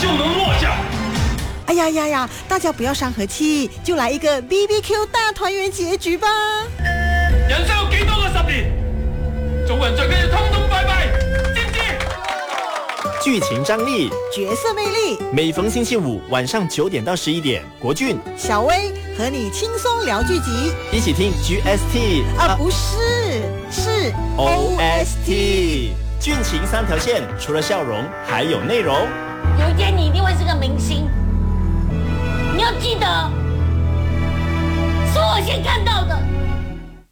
就能落下。 哎呀，大家不要伤和气，就来一个 BBQ 大团圆结局吧。 人生有幾多個10年？做人最緊要通通拜拜，知唔知？ 剧情张力， 角色魅力， 每逢星期五晚上9点到11点，国俊、 小薇和你轻松聊剧集， 一起听 GST 不是，是 OST。剧情3条线，除了笑容，还有内容。 有一天你一定会是个明星，你要记得，是我先看到的。